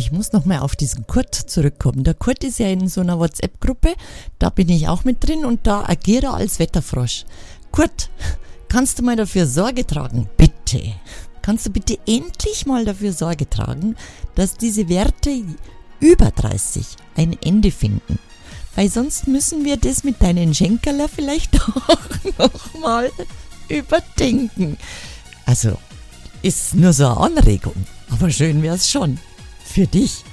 ich muss nochmal auf diesen Kurt zurückkommen. Der Kurt ist ja in so einer WhatsApp-Gruppe, da bin ich auch mit drin und da agiert er als Wetterfrosch. Kurt, kannst du mal dafür Sorge tragen? Bitte. Kannst du bitte endlich mal dafür Sorge tragen, dass diese Werte über 30 ein Ende finden? Weil sonst müssen wir das mit deinen Schenkerler vielleicht auch nochmal überdenken. Also, ist nur so eine Anregung, aber schön wär's schon. Für dich.